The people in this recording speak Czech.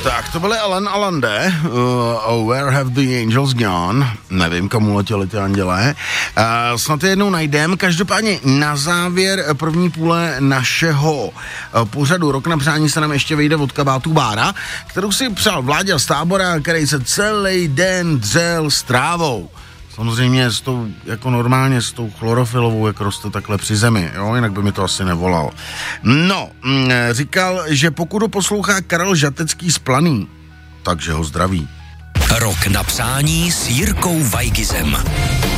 Tak, to byly Alan Alande, Where Have the Angels Gone, nevím, komu letěli ty andělé, snad je jednou najdem. Každopádně na závěr první půle našeho pořadu Rok na přání se nám ještě vejde od kabátu Bára, kterou si přál Vláďa z Tábora, který se celý den dřel s trávou. Samozřejmě s tou, jako normálně s tou chlorofilovou, jak roste takhle při zemi, jo, jinak by mi to asi nevolal. No, říkal, že pokud ho poslouchá Karel Žatecký z Planý, takže ho zdraví. Rok na přání s Jirkou Weigizem.